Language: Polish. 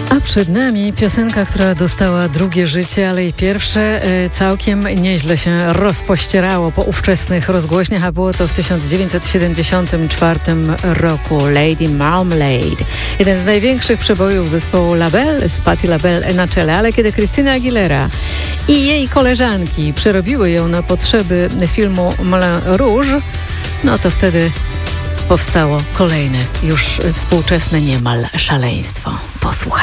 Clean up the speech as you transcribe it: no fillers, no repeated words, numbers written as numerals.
A przed nami piosenka, która dostała drugie życie, ale i pierwsze całkiem nieźle się rozpościerało po ówczesnych rozgłośniach, a było to w 1974 roku. Lady Marmalade. Jeden z największych przebojów zespołu LaBelle, z Patti LaBelle na czele, ale kiedy Christina Aguilera i jej koleżanki przerobiły ją na potrzeby filmu Moulin Rouge, no to wtedy powstało kolejne, już współczesne niemal szaleństwo. Posłuchaj.